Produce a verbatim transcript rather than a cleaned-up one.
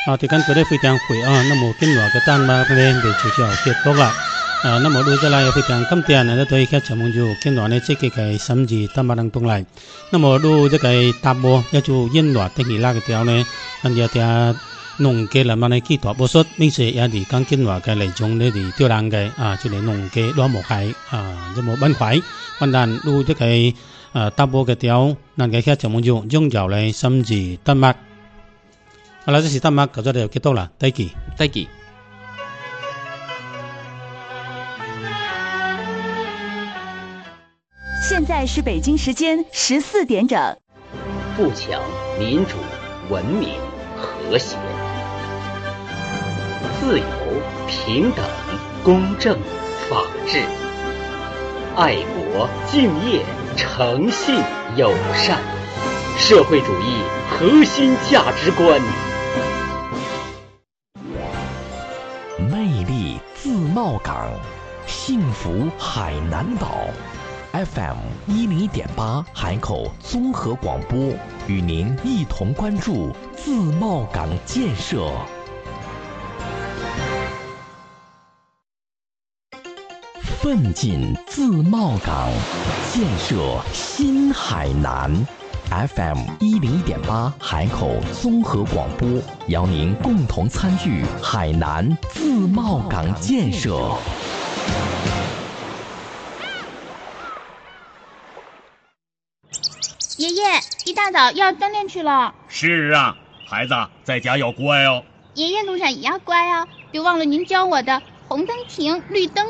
啊，thời gian tới đây非常快啊，那么今日嘅單嘛咧就就就結束啦。啊，那麼錄咗嚟非常感謝呢，對佢節目就今日呢積極嘅審議單馬當中嚟。那麼錄這個答播一組音樂的其他嘅條呢，跟住條農嘅嚟嘛呢基礎播出，並且也係講今日嘅嚟種呢係調冷嘅啊，就係農嘅攞木係啊，就冇崩潰。วันนั้น錄這個啊答播嘅條，นั่น嘅節目就用就嚟審議單馬。好了，這是單馬到這裡就結束啦，再見， 再見。 现在是北京时间十四点整。 富强、民主、文明、和谐、自由、平等、公正、法治、爱国、敬业、诚信、友善，社会主义核心价值观。 魅力自贸港，幸福海南岛。F M 一零一点八海口综合广播与您一同关注自贸港建设。奋进自贸港，建设新海南。F M 一零一点八海口综合广播邀您共同参与海南自贸港建设。 爷爷，一大早要锻炼去了。 是啊，孩子在家要乖哦。 爷爷路上也要乖啊，别忘了您教我的红灯停，绿灯